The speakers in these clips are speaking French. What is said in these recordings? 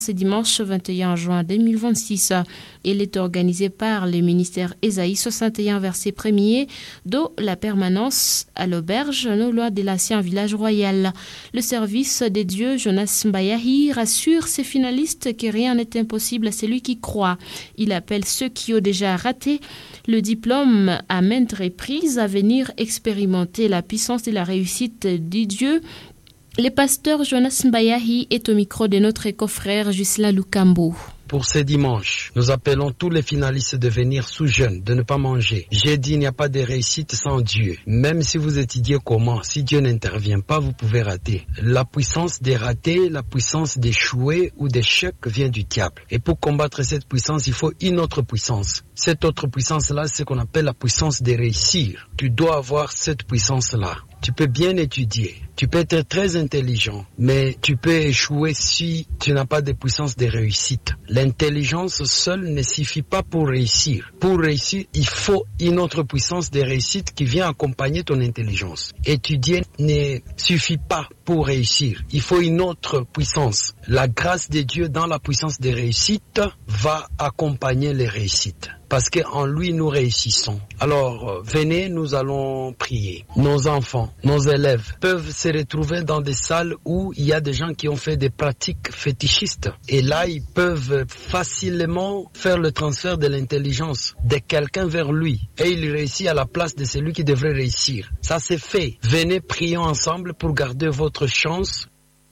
C'est dimanche 21 juin 2026. Il est organisé par le ministère Ésaïe 61 verset 1er de la permanence à l'auberge non loin de l'ancien village royal. Le service des dieux Jonas Mbayahi rassure ses finalistes que rien n'est impossible à celui qui croit. Il appelle ceux qui ont déjà raté le diplôme à maintes reprises à venir expérimenter la puissance et la réussite du Dieu. Le pasteur Jonas Mbayahi est au micro de notre confrère Jusla Lukambo. Pour ce dimanche, nous appelons tous les finalistes de venir sous jeûne, de ne pas manger. J'ai dit, il n'y a pas de réussite sans Dieu. Même si vous étudiez comment, si Dieu n'intervient pas, vous pouvez rater. La puissance des ratés, la puissance d'échouer ou d'échec vient du diable. Et pour combattre cette puissance, il faut une autre puissance. Cette autre puissance-là, c'est ce qu'on appelle la puissance de réussir. Tu dois avoir cette puissance-là. Tu peux bien étudier, tu peux être très intelligent, mais tu peux échouer si tu n'as pas de puissance de réussite. L'intelligence seule ne suffit pas pour réussir. Pour réussir, il faut une autre puissance de réussite qui vient accompagner ton intelligence. Étudier ne suffit pas pour réussir. Il faut une autre puissance. La grâce de Dieu dans la puissance de réussite va accompagner les réussites. Parce qu'en lui, nous réussissons. Alors, venez, nous allons prier. Nos enfants, nos élèves peuvent se retrouver dans des salles où il y a des gens qui ont fait des pratiques fétichistes. Et là, ils peuvent facilement faire le transfert de l'intelligence de quelqu'un vers lui. Et il réussit à la place de celui qui devrait réussir. Ça, c'est fait. Venez, prions ensemble pour garder votre chance.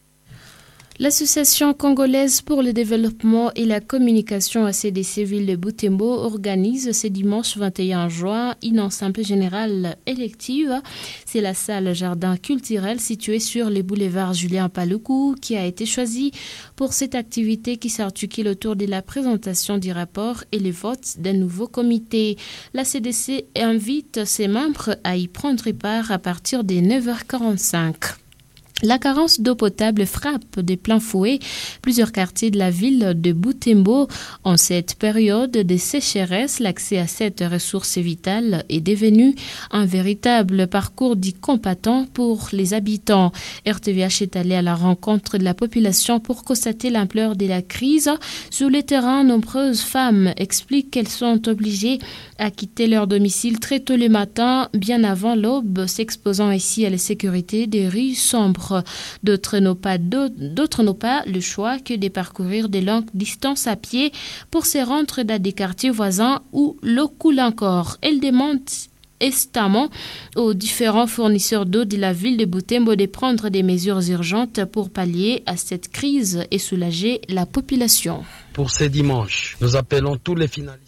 L'Association congolaise pour le développement et la communication ACDC Ville de Butembo organise ce dimanche 21 juin une assemblée générale élective. C'est la salle jardin culturel située sur le boulevard Julien Paluku qui a été choisie pour cette activité qui s'articule autour de la présentation du rapport et le vote d'un nouveau comité. La CDC invite ses membres à y prendre part à partir de 9h45. La carence d'eau potable frappe de plein fouet plusieurs quartiers de la ville de Butembo. En cette période de sécheresse, l'accès à cette ressource vitale est devenu un véritable parcours du combattant pour les habitants. RTVH est allé à la rencontre de la population pour constater l'ampleur de la crise. Sur le terrain, nombreuses femmes expliquent qu'elles sont obligées à quitter leur domicile très tôt le matin, bien avant l'aube, s'exposant ainsi à la sécurité des rues sombres. D'autres n'ont pas le choix que de parcourir de longues distances à pied pour se rendre dans des quartiers voisins où l'eau coule encore. Elles demandent instamment aux différents fournisseurs d'eau de la ville de Butembo de prendre des mesures urgentes pour pallier à cette crise et soulager la population. Pour ce dimanche, nous appelons tous les finalistes.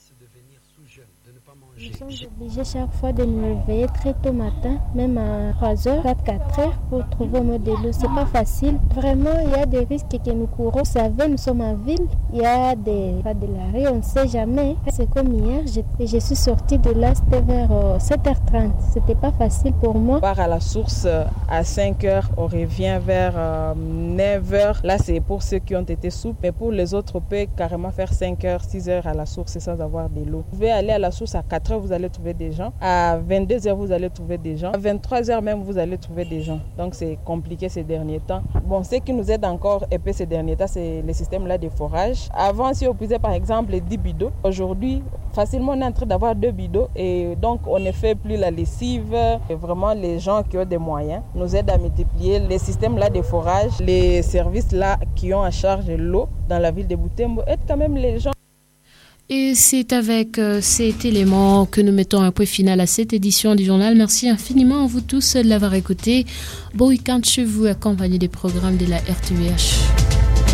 Nous sommes obligés chaque fois de nous réveiller très tôt matin, même à 3h, 4h, pour trouver au mode de l'eau. C'est pas facile. Vraiment, il y a des risques que nous courons. Vous savez, nous sommes en ville, il y a pas de la rue, on ne sait jamais. C'est comme hier, je suis sortie de là, c'était vers 7h30. C'était pas facile pour moi. On part à la source à 5h, on revient vers 9h. Là, c'est pour ceux qui ont été souples, mais pour les autres, on peut carrément faire 5h, 6h à la source sans avoir de l'eau. Vous pouvez aller à la source à 4h, vous allez trouver des gens. À 22h, vous allez trouver des gens. À 23h même, vous allez trouver des gens. Donc, c'est compliqué ces derniers temps. Bon, ce qui nous aide encore un peu ces derniers temps, c'est le système-là de forage. Avant, si on puisait par exemple 10 bidons, aujourd'hui, facilement, on est en train d'avoir 2 bidons et donc, on ne fait plus la lessive. Et vraiment, les gens qui ont des moyens nous aident à multiplier les systèmes-là de forage. Les services-là qui ont à charge l'eau dans la ville de Butembo aident quand même les gens. Et c'est avec cet élément que nous mettons un point final à cette édition du journal. Merci infiniment à vous tous de l'avoir écouté. Bon week-end chez vous, accompagné des programmes de la RTVH.